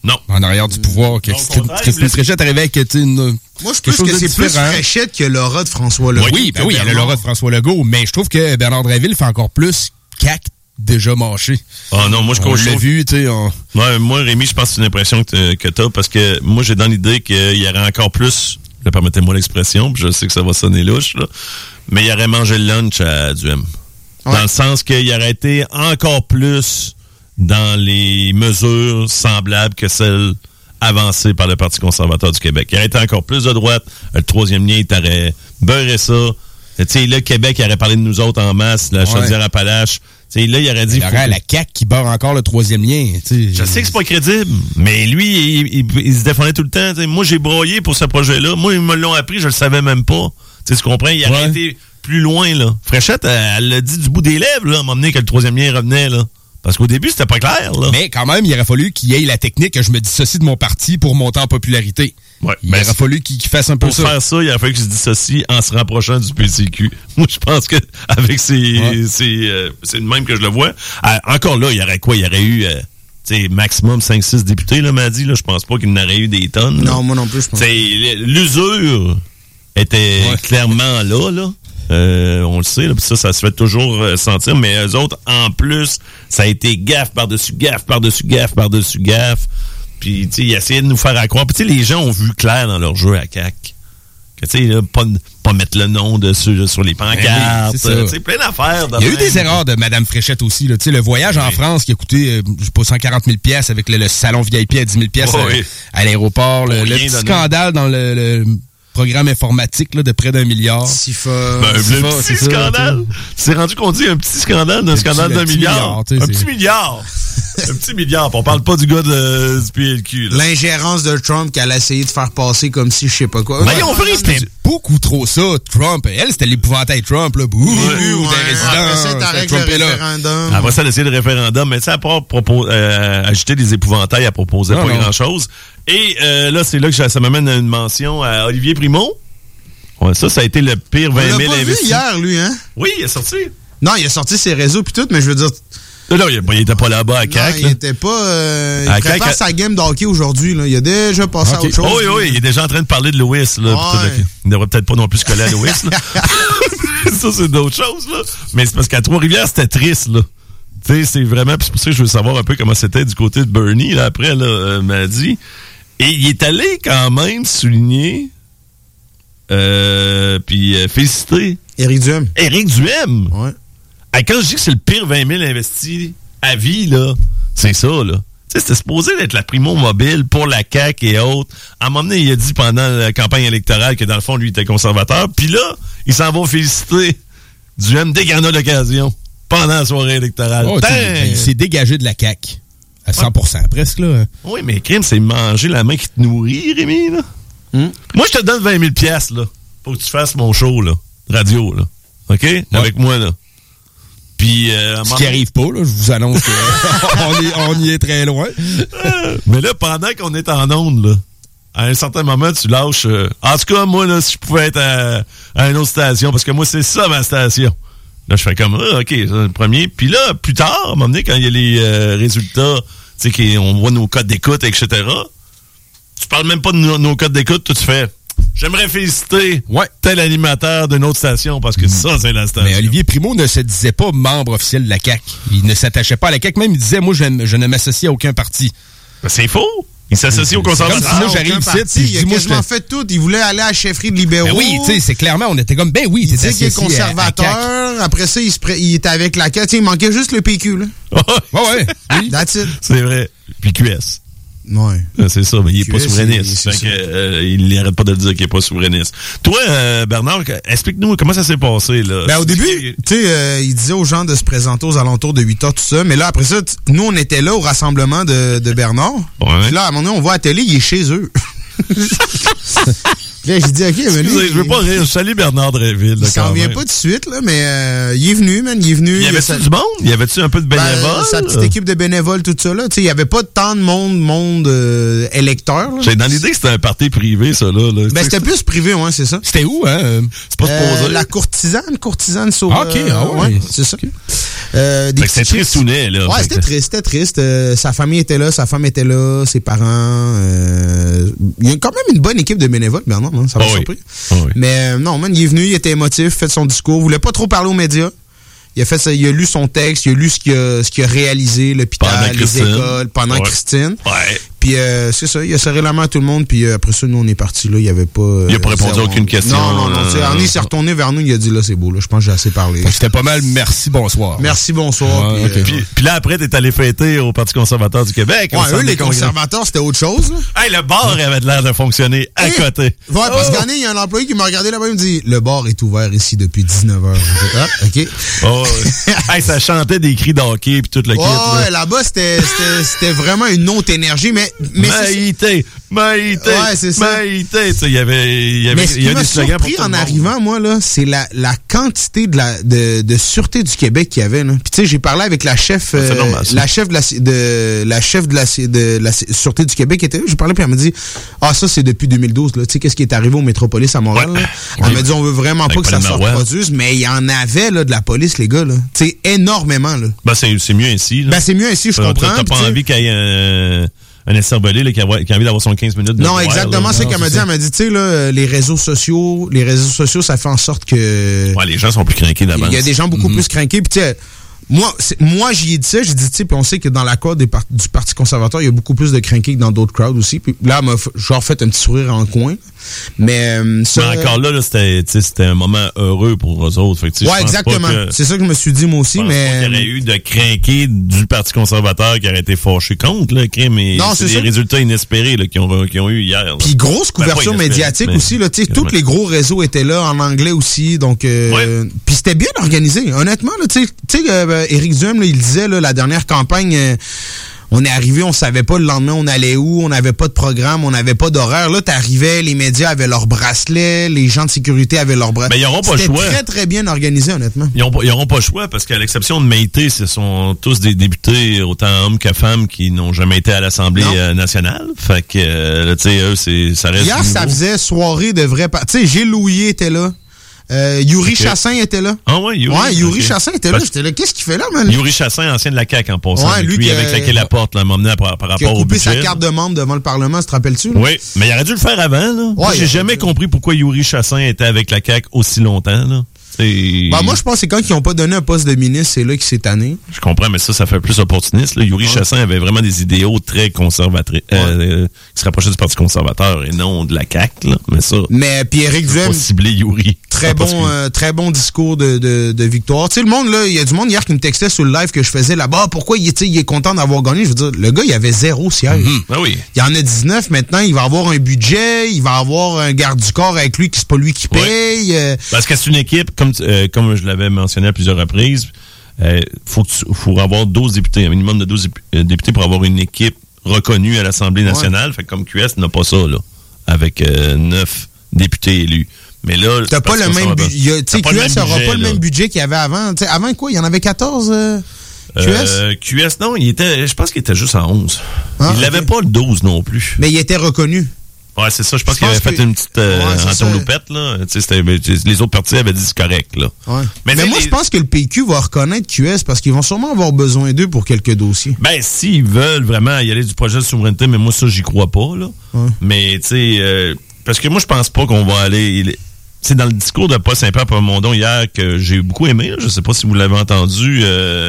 Non. En arrière du pouvoir. Christine Fréchette arrivait avec une... Moi, je pense que c'est plus Fréchette que l'aura de François Legault. Oui, ben oui, elle a l'aura de François Legault, mais je trouve que Bernard Drinville fait encore plus CAQ déjà mâché. Ah non, moi, je l'ai vu, tu sais. Ouais, moi, Rémi, je pense que c'est une impression que t'as, parce que moi, j'ai dans l'idée qu'il y aurait encore plus, permettez-moi l'expression, puis je sais que ça va sonner louche, là, mais il aurait mangé le lunch à Duhem. Ouais. Dans le sens qu'il aurait été encore plus dans les mesures semblables que celles avancées par le Parti conservateur du Québec. Il aurait été encore plus de droite. Le troisième lien, il t'aurait beurré ça. Tu sais, là, Québec, il aurait parlé de nous autres en masse, la Chaudière-Appalaches. Tu sais, là, il aurait dit... Il y aurait la CAQ qui barre encore le troisième lien. T'sais. Je sais que c'est pas crédible, mais lui, il se défendait tout le temps. T'sais, moi, j'ai broyé pour ce projet-là. Moi, ils me l'ont appris, je le savais même pas. Tu comprends? Il aurait été plus loin, là. Fréchette, elle l'a dit du bout des lèvres, là, à m'emmener que le troisième lien revenait, là. Parce qu'au début, c'était pas clair, là. Mais quand même, il aurait fallu qu'il y ait la technique que je me dissocie de mon parti pour monter en popularité. Ouais, il aurait fallu qu'il fasse un peu ça. Pour faire ça, il aurait fallu qu'il se dissocie en se rapprochant du PCQ. Moi, je pense que avec c'est le même que je le vois. Encore là, il y aurait quoi? Il y aurait eu maximum 5-6 députés, là, m'a dit. Là. Je pense pas qu'il n'aurait eu des tonnes. Non, là. moi non plus, je pense. L'usure était clairement là. On le sait, là, pis ça se fait toujours sentir, mais eux autres, en plus, ça a été gaffe par-dessus gaffe, par-dessus gaffe, par-dessus gaffe. Puis, tu sais, ils essayaient de nous faire accroire. Puis, tu sais, les gens ont vu clair dans leur jeu à CAQ. Que, tu sais, pas mettre le nom dessus sur les pancartes. Tu sais, plein d'affaires. Il y a eu des erreurs de Mme Fréchette aussi, là. Tu sais, le voyage en France qui a coûté, je sais pas, 140 000 $ avec le salon VIP à 10 000 $ à l'aéroport. Le petit scandale dans le programme informatique là, de près d'1 milliard. Le petit scandale. C'est rendu qu'on dit un petit scandale d'un scandale d'1 milliard. Un petit milliard. Un petit milliard. On parle pas du gars du PLQ. Là. L'ingérence de Trump qu'elle a essayé de faire passer comme si je sais pas quoi. Mais c'était beaucoup trop ça, Trump. Elle, c'était l'épouvantail Trump. Là. Après ça, elle a essayé le référendum. Mais ça, à part ajouter des épouvantails, elle proposait pas grand-chose. Et là, c'est là que ça m'amène à une mention à Olivier Primo. Ouais, ça a été le pire 20 000 investis. On l'a pas vu hier, lui, hein? Oui, il est sorti. Non, il a sorti ses réseaux puis tout, mais je veux dire... Non, il était pas là-bas à CAQ. Il était pas... il prépare sa game de hockey aujourd'hui. Là. Il a déjà passé à autre chose. Oui, il est déjà en train de parler de Lewis. Là, il ne devrait peut-être pas non plus se coller à Lewis. Ça, c'est d'autres choses. Là. Mais c'est parce qu'à Trois-Rivières, c'était triste. Là. Tu sais, c'est vraiment... C'est pour ça que je veux savoir un peu comment c'était du côté de Bernie. Là, après, là, m'a dit... Et il est allé quand même souligner... puis féliciter... Éric Duhem. Ouais. Quand je dis que c'est le pire 20 000 investis à vie, là, c'est ça, là. Tu sais, c'était supposé d'être la primo mobile pour la CAQ et autres. À un moment donné, il a dit pendant la campagne électorale que dans le fond, lui, il était conservateur. Puis là, il s'en va féliciter Duhem dès qu'il en a l'occasion pendant la soirée électorale. Il s'est dégagé de la CAQ. À 100%, presque, là. Oui, mais crime, c'est manger la main qui te nourrit, Rémi, là. Moi, je te donne 20 000 $, là, pour que tu fasses mon show, là. Radio, là. OK? Avec moi, là. Puis, ce qui arrive pas, là, je vous annonce qu'on y est très loin. Mais là, pendant qu'on est en onde, là, à un certain moment, tu lâches... en tout cas, moi, là, si je pouvais être à une autre station, parce que moi, c'est ça, ma station. Là, je fais comme, OK, c'est le premier. Puis là, plus tard, à un moment donné, quand il y a les résultats, tu sais, on voit nos codes d'écoute, etc., tu parles même pas de nos codes d'écoute, toi, tu fais... J'aimerais féliciter tel animateur d'une autre station, parce que ça, c'est la station. Mais Olivier Primo ne se disait pas membre officiel de la CAQ. Il ne s'attachait pas à la CAQ. Même, il disait, moi, je ne m'associe à aucun parti. Ben, c'est faux. Il s'associe au conservateur. Moi, j'arrive ici. Il a quasiment fait tout. Il voulait aller à la chefferie de libéraux. Ben oui, tu sais, c'est clairement, on était comme, ben oui, il disait qu'il est conservateur. Après ça, il était avec la CAQ. Il manquait juste le PQ, là. Ouais. That's it. C'est vrai. Puis QS. Ouais. C'est ça, mais il est pas souverainiste. Il n'arrête pas de le dire qu'il est pas souverainiste. Toi, Bernard, explique-nous comment ça s'est passé, là. Ben, au début, tu sais, il disait aux gens de se présenter aux alentours de 8h, tout ça. Mais là, après ça, nous, on était là au rassemblement de Bernard. Ouais. Puis là, à un moment donné, on voit à la télé, il est chez eux. Là, j'ai dit, OK, mais lui... Je veux pas rire. Je salue Bernard Drinville. Il s'en vient pas tout de suite, là, mais il est venu, man. Il est venu. Y avait-tu du monde? Y avait-tu un peu de bénévoles? Sa petite équipe de bénévoles, tout ça, là. Tu sais, il y avait pas tant de monde électeur, là. J'ai dans l'idée que c'était un party privé, ça, là. Ben, c'était plus privé, ouais, c'est ça. C'était où, hein? C'est pas supposé. La courtisane sauve. OK, ouais, c'est ça. C'était tristounet, là. Ouais, c'était triste. Sa famille était là, sa femme était là, ses parents. Il y a quand même une bonne équipe de bénévoles, Bernard, hein, ça m'a surpris. Mais non, man, il est venu, il était émotif, fait son discours, voulait pas trop parler aux médias. Il a lu son texte, il a lu ce qu'il a réalisé, l'hôpital, les écoles, pendant Christine. Ouais. Puis c'est ça, il a serré la main à tout le monde, puis après ça, nous, on est partis, là, il y avait pas... il a pas répondu à aucune question. Non. Arnie s'est retourné vers nous, il a dit, là, c'est beau, là, je pense que j'ai assez parlé. C'était pas mal, merci, bonsoir. Merci, bonsoir. Puis là, après, t'es allé fêter au Parti conservateur du Québec. Ouais, eux, les conservateurs, c'était autre chose, là. Hey, le bar avait l'air de fonctionner à côté. Ouais, parce qu'Arnie, il y a un employé qui m'a regardé là-bas, il me dit, le bar est ouvert ici depuis 19h. OK? Oh, hey, ça chantait des cris d'hockey puis tout le kit. Ouais, là-bas, c'était vraiment une autre énergie, mais Maïté. Ouais, c'est ça. Maïté. Il y avait mais ce qui m'a surpris en arrivant, moi, là, c'est la quantité de sûreté du Québec qu'il y avait, là. Puis, tu sais, j'ai parlé avec la chef, la chef de la sûreté du Québec qui était là. J'ai parlé, puis elle m'a dit, ça, c'est depuis 2012, là. Tu sais, qu'est-ce qui est arrivé au Métropolis à Montréal, là? Elle m'a dit, on veut vraiment pas que ça se reproduise, mais il y en avait, là, de la police, les gars, là. Tu sais, énormément, là. Ben, c'est mieux ainsi, là. Ben, c'est mieux ainsi, je comprends. T'as pas envie qu'il y ait un esservelé là, qui a envie d'avoir son 15 minutes de non, exactement, c'est ce qu'elle m'a dit. Elle m'a dit, tu sais, là, les réseaux sociaux, ça fait en sorte que... Ouais, les gens sont plus craqués d'avance. Il y a des gens beaucoup plus craqués, puis tu sais... Moi, j'y ai dit ça, j'ai dit, tu sais, puis on sait que dans la cour du Parti conservateur, il y a beaucoup plus de craqués que dans d'autres crowds aussi. Puis là, elle m'a genre fait un petit sourire en coin. Mais encore là, c'était un moment heureux pour eux autres. Fait que, ouais, exactement. C'est ça que je me suis dit, moi aussi. Mais il y aurait eu de craqués du Parti conservateur qui auraient été fâchés contre le crime. Et c'est des résultats inespérés là, qu'ils ont eu hier. Là. Puis grosse couverture médiatique aussi. Là, tous les gros réseaux étaient là, en anglais aussi. Donc, puis c'était bien organisé. Honnêtement, tu sais, Éric Duhem, là, il disait, là, la dernière campagne, on est arrivé, on savait pas le lendemain on allait où, on n'avait pas de programme, on n'avait pas d'horaire. Là, t'arrivais, les médias avaient leurs bracelets, les gens de sécurité avaient leurs bracelets. Mais ils n'auront pas le choix. C'était très, très bien organisé, honnêtement. Ils n'auront pas le choix parce qu'à l'exception de Maïté, ce sont tous des députés, autant hommes que femmes, qui n'ont jamais été à l'Assemblée nationale. Fait que, tu sais, eux, ça reste. Hier, ça faisait soirée de vrai. Tu sais, Gilles Louillet était là. Yuri Chassin était là. Ah ouais, Yuri Chassin était là. J'étais là, qu'est-ce qu'il fait là, man? Yuri Chassin, ancien de la CAQ en passant. Ouais, lui avec laquelle la porte m'a emmené par rapport au budget. Il a coupé sa carte de membre devant le Parlement, te rappelles-tu? Là? Oui, mais il aurait dû le faire avant. Là. Ouais, j'ai jamais compris pourquoi Yuri Chassin était avec la CAQ aussi longtemps. Là. Moi, je pense que c'est quand ils n'ont pas donné un poste de ministre, c'est là qu'il s'est tanné. Je comprends, mais ça fait plus opportuniste. Là. Yuri Chassin avait vraiment des idéaux très conservateurs, qui se rapprochaient du Parti conservateur et non de la CAQ. Là. Mais ça. Mais puis Éric Duhem. Cibler Yuri. Très bon discours de victoire. Tu sais, le monde, là, il y a du monde hier qui me textait sur le live que je faisais là-bas. Pourquoi il est content d'avoir gagné? Je veux dire, le gars, il avait 0 siège. Ah oui. Il y en a 19 maintenant. Il va avoir un budget. Il va avoir un garde du corps avec lui qui c'est pas lui qui paye. Parce que c'est une équipe, comme je l'avais mentionné à plusieurs reprises, faut avoir 12 députés, un minimum de 12 députés pour avoir une équipe reconnue à l'Assemblée nationale. Ouais. Fait que comme QS n'a pas ça, là, avec 9 députés élus. Mais là, t'as pas le même budget. Tu sais, QS n'aura pas le même budget qu'il y avait avant. T'sais, avant quoi? Il y en avait 14 QS? QS, non, je pense qu'il était juste à 11. Il n'avait pas le 12 non plus. Mais il était reconnu. Ouais, c'est ça. Je pense qu'il avait fait une petite entourloupette, là. Les autres partis avaient dit c'est correct, là. Ouais. Mais moi, je pense que le PQ va reconnaître QS parce qu'ils vont sûrement avoir besoin d'eux pour quelques dossiers. Ben, s'ils veulent vraiment y aller du projet de souveraineté, mais moi, ça, j'y crois pas, là. Ouais. Mais, tu sais, parce que moi, je pense pas qu'on va aller... C'est dans le discours de Paul Saint-Pierre Plamondon hier que j'ai beaucoup aimé. Là. Je sais pas si vous l'avez entendu.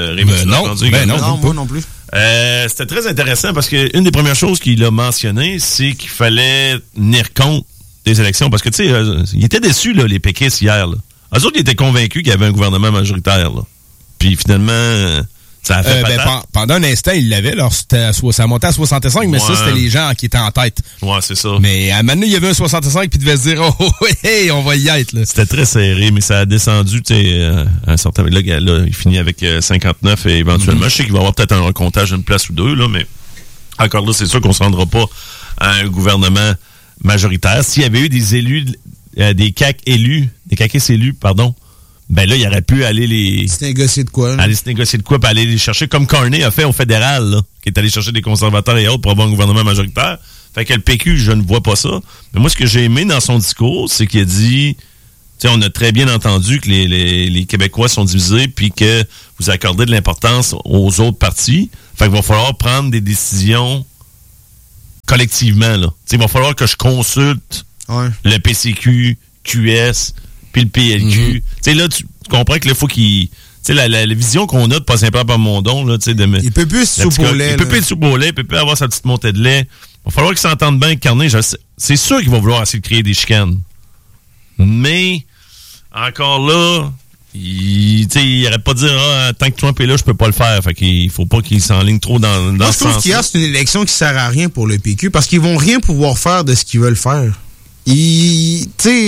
Non, moi non plus. C'était très intéressant parce que une des premières choses qu'il a mentionné, c'est qu'il fallait tenir compte des élections. Parce que, tu sais, ils étaient déçus, là, les péquistes, hier. Là. Eux autres, ils étaient convaincus qu'il y avait un gouvernement majoritaire. Là. Puis finalement... Ça a fait pendant un instant, il l'avait. Alors, ça montait à 65, mais ça, c'était les gens qui étaient en tête. Ouais, c'est ça. Mais à un moment donné, il y avait un 65, puis il devait se dire, oh, hey, on va y être. Là. C'était très serré, mais ça a descendu, tu sais, un certain... Là, il finit avec 59 et éventuellement, je sais qu'il va y avoir peut-être un recomptage d'une place ou deux, là, mais encore là, c'est sûr qu'on ne se rendra pas à un gouvernement majoritaire. S'il y avait eu des élus, des CAQ élus, pardon, ben là, il aurait pu aller se négocier de quoi? Aller se négocier de quoi, puis aller les chercher, comme Carney a fait au fédéral, là, qui est allé chercher des conservateurs et autres pour avoir un gouvernement majoritaire. Fait que le PQ, je ne vois pas ça. Mais moi, ce que j'ai aimé dans son discours, c'est qu'il a dit, on a très bien entendu que les Québécois sont divisés puis que vous accordez de l'importance aux autres partis. Fait qu'il va falloir prendre des décisions collectivement, là. Il va falloir que je consulte le PCQ, QS, puis le PLQ. Là, tu comprends que là, faut qu'il... la vision qu'on a de Pas Simple Plamondon, là, il peut plus se soupe au lait. Il peut plus être soupe au lait, il peut plus avoir sa petite montée de lait. Il va falloir qu'ils s'entendent bien avec Carney. C'est sûr qu'il va vouloir essayer de créer des chicanes. Mais, encore là, il arrête pas de dire tant que Trump est là, je peux pas le faire. Fait qu'il faut pas qu'il s'enligne trop dans ce sens. Moi, je trouve qu'il y a, c'est une élection qui sert à rien pour le PQ parce qu'ils vont rien pouvoir faire de ce qu'ils veulent faire. Les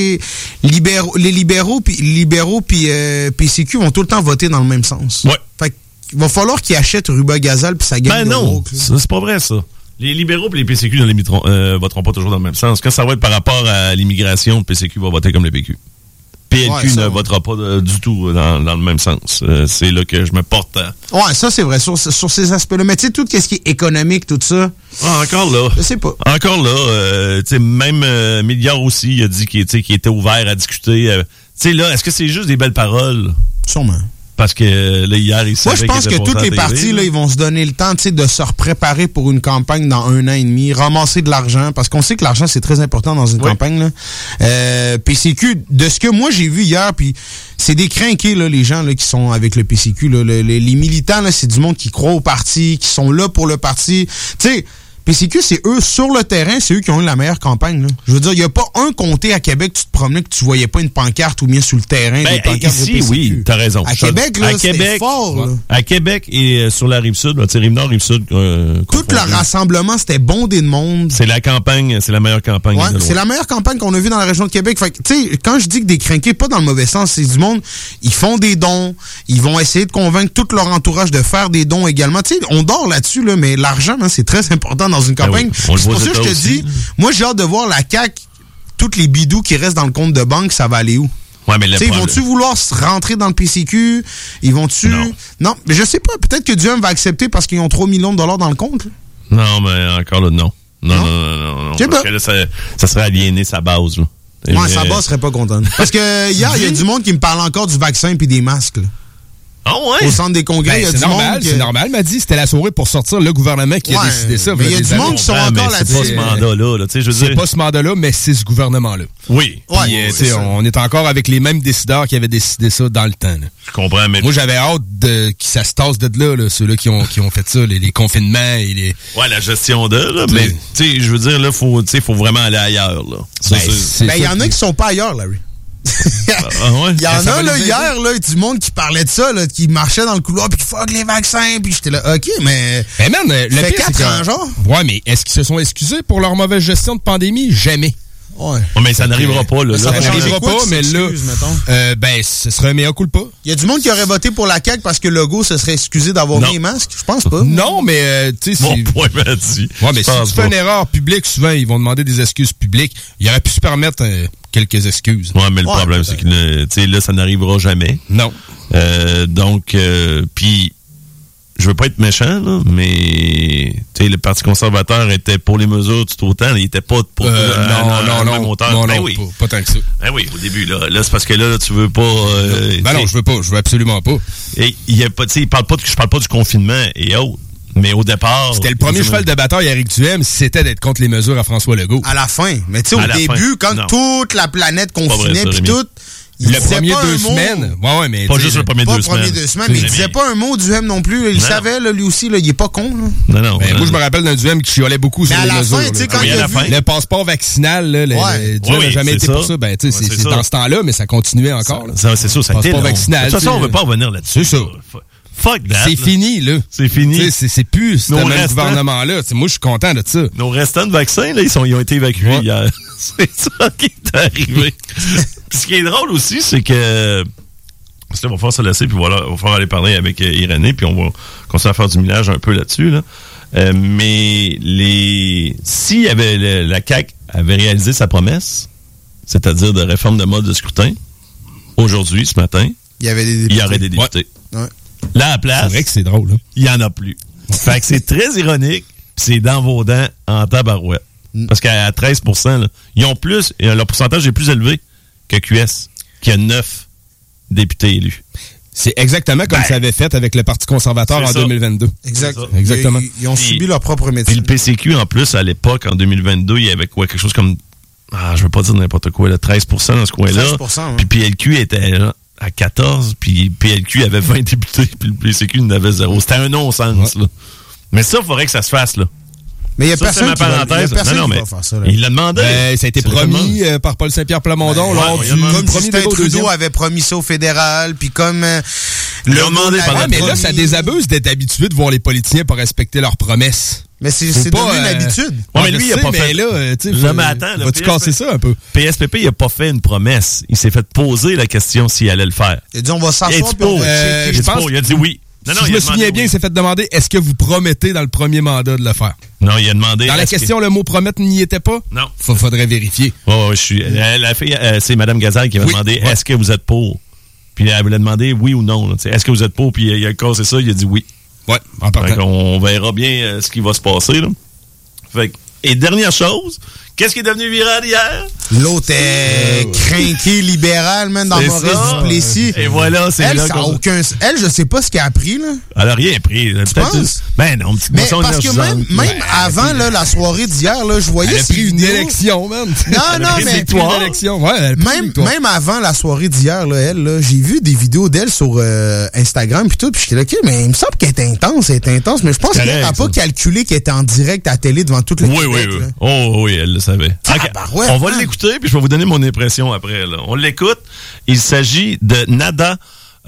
libéraux puis PCQ vont tout le temps voter dans le même sens. Ouais. Fait qu'il va falloir qu'ils achètent Ruba-Gazal puis ça gagne. Ben non, c'est pas vrai ça. Les libéraux et les PCQ voteront pas toujours dans le même sens. Quand ça va être par rapport à l'immigration, le PCQ va voter comme le PQ. PLQ ne votera pas du tout dans le même sens. C'est là que je me porte à... Ouais, ça c'est vrai, sur ces aspects-là. Mais tu sais, tout ce qui est économique, tout ça... encore là. Je sais pas. Encore là, même Milliard aussi, il a dit qu'il était ouvert à discuter. Tu sais, là, est-ce que c'est juste des belles paroles? Sûrement. Parce que là, hier, il savait. Moi, je pense que toutes les partis, là, ils vont se donner le temps, de se préparer pour une campagne dans 1 an et demi, ramasser de l'argent, parce qu'on sait que l'argent, c'est très important dans une campagne, là. PCQ, de ce que moi, j'ai vu hier, puis c'est des crinqués, là, les gens, là, qui sont avec le PCQ, là. Les militants, là, c'est du monde qui croit au parti, qui sont là pour le parti. Tu sais, PCQ, c'est eux, sur le terrain, c'est eux qui ont eu la meilleure campagne, là. Je veux dire, il n'y a pas un comté à Québec, tu te promenais que tu voyais pas une pancarte ou bien sur le terrain des pancartes ici, de PCQ. Oui, t'as raison. À Québec, là, c'est fort, là. À Québec et sur la Rive-Sud, Rive-Nord, Rive-Sud. Tout le rassemblement, c'était bondé de monde. C'est la campagne, c'est la meilleure campagne. Ouais, c'est la meilleure campagne qu'on a vue dans la région de Québec. Fait que, tu sais, quand je dis que des crinqués, pas dans le mauvais sens, c'est du monde, ils font des dons, ils vont essayer de convaincre tout leur entourage de faire des dons également. Tu sais, on dort là-dessus, là, mais l'argent, hein, c'est très important dans une campagne. Oui. C'est pour ça que je te dis, moi, j'ai hâte de voir la CAQ, toutes les bidous qui restent dans le compte de banque, ça va aller où? Ouais, mais ils vont-tu vouloir se rentrer dans le PCQ? Ils vont-tu... Non, mais je sais pas. Peut-être que Duhem va accepter parce qu'ils ont 3 millions de dollars dans le compte. Là. Non, mais encore là, non. Non. Parce que là, ça serait aliéner sa base. Là. Ouais, sa base serait pas contente. Parce que hier, il y a du monde qui me parle encore du vaccin puis des masques. Là. Ah ouais? Au centre des congrès, il y a du monde. C'est normal, m'a dit. C'était la soirée pour sortir le gouvernement qui a décidé ça. Mais il y a du monde qui sont encore là-dessus. C'est pas ce mandat-là. C'est pas ce mandat-là, mais c'est ce gouvernement-là. Oui. Puis, on est encore avec les mêmes décideurs qui avaient décidé ça dans le temps. Là. Je comprends, mais... Moi, j'avais hâte que ça se tasse de là, ceux-là qui ont fait ça, les confinements et les... Ouais, la gestion de, là. Mais, tu sais, je veux dire, là, faut vraiment aller ailleurs, là. Il y en a qui sont pas ailleurs, Larry. Il y en a là, hier là, du monde qui parlait de ça, là, qui marchait dans le couloir puis qui fuck les vaccins, puis j'étais là, ok, mais man, le fait pire, 4 ans, genre. Ouais, mais est-ce qu'ils se sont excusés pour leur mauvaise gestion de pandémie? Jamais. Ouais. Mais ça n'arrivera pas, là. Ça n'arrivera pas, mais là, ce serait un mea culpa. Il y a du monde qui aurait voté pour la CAQ parce que Legault se serait excusé d'avoir mis les masques. Je pense pas. Non, mais, tu sais, bon point, Mathieu. Ouais, mais si tu fais une erreur publique, souvent, ils vont demander des excuses publiques. Il aurait pu se permettre quelques excuses. Ouais, mais le problème, c'est que, tu sais, là, ça n'arrivera jamais. Non. Donc, puis, je veux pas être méchant, là, mais tu sais, le Parti conservateur était pour les mesures tout autant, il était pas pour la même hauteur. Non, pas tant que ça. Ben oui, au début, là c'est parce que là, tu veux pas... non, je veux absolument pas. Et il y a pas, tu sais, je parle pas du confinement et autres. Mais au départ... C'était le premier cheval de bataille à Éric Duhem, c'était d'être contre les mesures à François Legault. À la fin. Mais tu sais, au début, quand toute la planète confinait puis tout... Le premier 2 semaines. Ouais, mais. Pas juste le premier 2 semaines. Mais il disait pas un mot du Duhem non plus. Il savait, là, lui aussi, là, il est pas con, là. Non. Mais moi, je me rappelle d'un Duhem qui chiolait beaucoup sur les mesures. Fin, quand il a vu le passeport vaccinal, là, Duhem n'a jamais été pour ça. Ben, tu sais, c'est dans ce temps-là, mais ça continuait encore. C'est ça, ça a été long. Vaccinal. De toute façon, on veut pas revenir là-dessus. C'est ça. Fuck that. C'est fini, là. C'est fini. C'est plus ce même gouvernement-là. Moi, je suis content de ça. Nos restants de vaccins, là, ils ont été évacués hier. C'est ça qui est arrivé. Puis ce qui est drôle aussi, c'est que... Parce que là, on va falloir se laisser, puis voilà, on va falloir aller parler avec Irénée, puis on va continuer à faire du millage un peu là-dessus, là. Mais si la CAQ avait réalisé sa promesse, c'est-à-dire de réforme de mode de scrutin, aujourd'hui, ce matin, il y aurait des députés. Ouais. Là, à la place, c'est vrai que c'est drôle, hein? Il n'y en a plus. Fait que c'est très ironique, puis c'est dans vos dents en tabarouette. Parce qu'à 13%, là, ils ont plus, leur pourcentage est plus élevé que QS, qu'il y a 9 députés élus. C'est exactement comme ça avait fait avec le Parti conservateur en 2022. Exactement. Ils ont subi leur propre métier. Puis le PCQ, en plus, à l'époque, en 2022, il y avait quoi? Quelque chose comme, je veux pas dire n'importe quoi, là, 13% dans ce coin-là. 13%, Puis PLQ était là, à 14, puis PLQ avait 20 députés, puis le PCQ en avait 0. C'était un non-sens, là. Mais ça, il faudrait que ça se fasse, là. Mais il y a personne qui va faire ça. Il l'a demandé. Ça a été promis par Paul Saint-Pierre Plamondon lors du comme premier Justin Trudeau avait promis ça au fédéral, puis comme mais là, ça désabuse d'être habitué de voir les politiciens pas respecter leurs promesses. Mais c'est devenu une habitude. Mais lui, il a pas fait. Là, tu sais, vas-tu casser ça un peu? PSPP, il a pas fait une promesse. Il s'est fait poser la question s'il allait le faire. Il a dit, on va s'asseoir. Il a dit oui. Non, je me souviens bien, il s'est fait demander, est-ce que vous promettez dans le premier mandat de le faire? Non, il a demandé... Dans la question, le mot promettre n'y était pas? Non. Faudrait vérifier. La fille, c'est Mme Gazal qui m'a demandé, est-ce que vous êtes pour? Puis elle voulait demander oui ou non. Est-ce que vous êtes pour? Puis il a cassé ça, il a dit oui. Ouais, en partant. On verra bien ce qui va se passer, là. Et dernière chose... Qu'est-ce qui est devenu viral hier? L'autre est crinqué libéral, man, dans Maurice Duplessis. Et voilà, c'est elle, ça a aucun... Elle, je sais pas ce qu'elle a appris, là. Elle a rien pris. Tu penses? Ben non, petite moisson parce que même avant, là, la soirée d'hier, là, je voyais... Elle a pris une élection, man. Non, mais... Une élection. Ouais, même avant la soirée d'hier, là, elle, là, j'ai vu des vidéos d'elle sur Instagram pis tout, pis j'étais là, OK, mais il me semble qu'elle est intense, mais je pense qu'elle n'a pas calculé qu'elle était en direct à la télé devant toute le Québec. Oui. Oui, elle le savait. Okay. On va l'écouter, puis je vais vous donner mon impression après. Là. On l'écoute. Il s'agit de Nada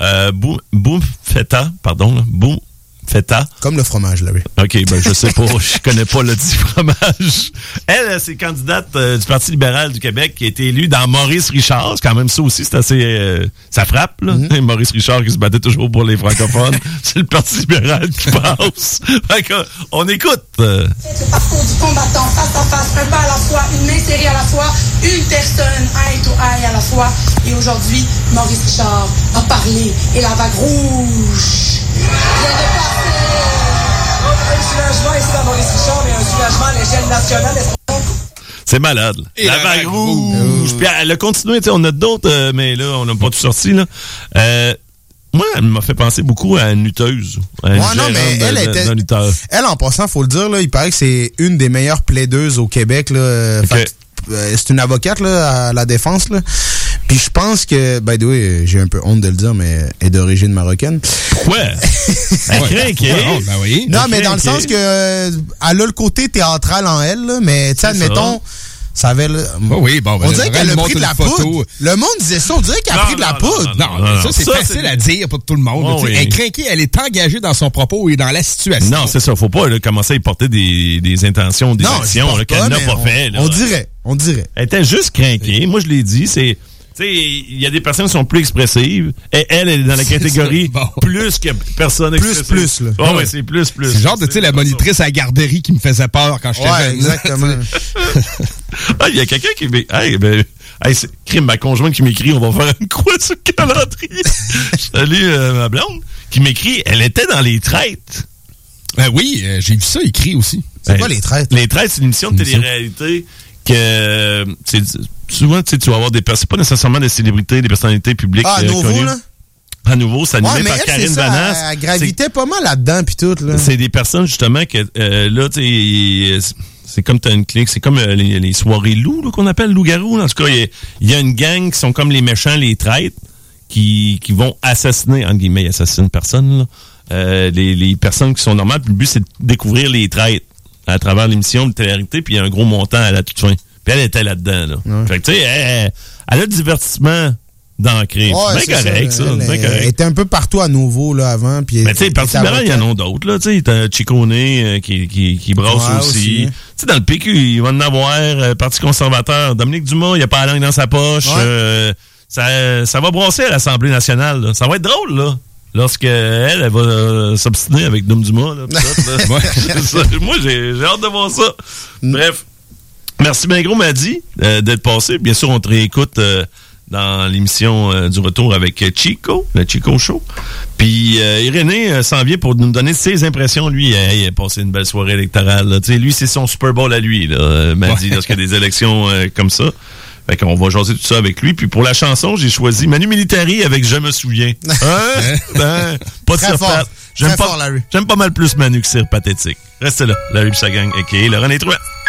Boumfeta, Boumfeta. Comme le fromage, là, oui. OK, je sais pas. Je connais pas le dit fromage. Elle, c'est candidate du Parti libéral du Québec qui a été élue dans Maurice Richard. C'est quand même ça aussi, c'est assez... ça frappe, là. Maurice Richard qui se battait toujours pour les francophones. C'est le Parti libéral qui passe. On écoute. Le parcours du combattant, face à face, un pas à la fois, une main serrée à la fois, une personne, eye to eye à la fois. Et aujourd'hui, Maurice Richard a parlé et la vague rouge vient de passer. Un soulagement ici dans Maurice Richard, mais un soulagement à l'échelle nationale. C'est malade. La vague rouge. Puis elle a continué, on a d'autres, mais là, on n'a pas tout sorti, là. Moi, elle m'a fait penser beaucoup à une lutteuse. Mais elle, en passant, faut le dire, là, il paraît que c'est une des meilleures plaideuses au Québec, là. Okay. C'est une avocate, là, à la défense, là. Puis je pense que, by the way, j'ai un peu honte de le dire, mais elle est d'origine marocaine. Pourquoi? Non, mais dans le sens que elle a le côté théâtral en elle, là, mais tu sais, admettons... Ça avait on dirait qu'elle a pris de la poudre. Le monde disait ça, on dirait qu'elle a pris de la poudre. Non, ça, c'est facile à dire pour tout le monde. Elle est crinquée, elle est engagée dans son propos et dans la situation. Non, c'est ça. Faut pas commencer à y porter des intentions, des actions qu'elle n'a pas fait. On dirait. Elle était juste crinquée. Moi, je l'ai dit, c'est... Tu sais, il y a des personnes qui sont plus expressives. Et elle est dans la catégorie plus que personne expressive. Plus, là. Oh, ouais, c'est plus. C'est genre de, tu sais, la monitrice à la garderie qui me faisait peur quand j'étais jeune. Exactement. Il y a quelqu'un qui c'est crime, ma conjointe qui m'écrit, on va faire une croix sur le calendrier. Salut, ma blonde, qui m'écrit, elle était dans Les Traites. Oui, j'ai vu ça écrit aussi. C'est quoi Les Traites? Les Traites, c'est une émission de télé-réalité que souvent, tu vas avoir c'est pas nécessairement des célébrités, des personnalités publiques connues. Là? À nouveau, c'est animé par Karine Vanasse. Elle gravitait pas mal là-dedans, puis tout. Là. C'est des personnes, justement, que là, tu sais, c'est comme t'as une clique, c'est comme les soirées loups, là, qu'on appelle loup-garou. En tout cas, il y a une gang qui sont comme les méchants, les traîtres, qui vont assassiner, entre guillemets, ils assassinent personne, là. Les personnes qui sont normales, puis le but, c'est de découvrir les traîtres à travers l'émission de télé-réalité, puis il y a un gros montant à la toute fin. Puis elle était là-dedans, là. Ouais. Fait que, tu sais, elle a le divertissement d'ancrer. Ouais, c'est bien correct, ça. Elle était un peu partout à nouveau, là, avant. Puis mais tu sais, Parti libéral, il y en a d'autres, là. Tu sais, t'as Chicone qui brasse aussi. Tu sais, dans le PQ, il va en avoir. Parti conservateur, Dominique Dumas, il a pas la langue dans sa poche. Ouais. Ça va brasser à l'Assemblée nationale, là. Ça va être drôle, là. Lorsque elle va s'obstiner avec Dom Dumas, là. Moi, j'ai hâte de voir ça. Bref. Merci bien gros, Madi, d'être passé. Bien sûr, on te réécoute dans l'émission du retour avec Chico, le Chico Show. Puis Irénée s'en vient pour nous donner ses impressions. Lui, il a passé une belle soirée électorale. Lui, c'est son Super Bowl à lui, là, Madi, lorsqu'il y a des élections comme ça. Fait qu'on va jaser tout ça avec lui. Puis pour la chanson, j'ai choisi Manu Militari avec Je me souviens. Pas de surface. J'aime pas mal plus Manu que Cire Pathétique. Restez là. Larry pis sa gang, a.k.a. Laurent Détruit.